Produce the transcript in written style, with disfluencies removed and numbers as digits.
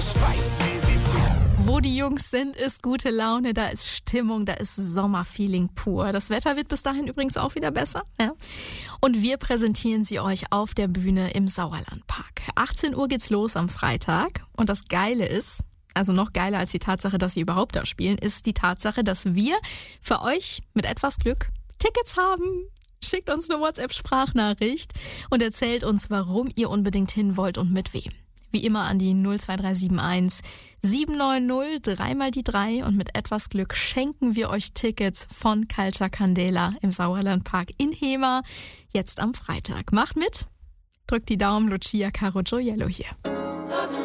ich weiß, wie sie tickt. Wo die Jungs sind, ist gute Laune, da ist Stimmung, da ist Sommerfeeling pur. Das Wetter wird bis dahin übrigens auch wieder besser. Ja? Und wir präsentieren sie euch auf der Bühne im Sauerlandpark. 18 Uhr geht's los am Freitag. Und das Geile ist, also noch geiler als die Tatsache, dass sie überhaupt da spielen, ist die Tatsache, dass wir für euch mit etwas Glück Tickets haben. Schickt uns eine WhatsApp-Sprachnachricht und erzählt uns, warum ihr unbedingt hin wollt und mit wem. Wie immer an die 02371 790 3x3 und mit etwas Glück schenken wir euch Tickets von Culture Candela im Sauerlandpark in Hemer jetzt am Freitag. Macht mit, drückt die Daumen, Lucia Caro Gioiello hier.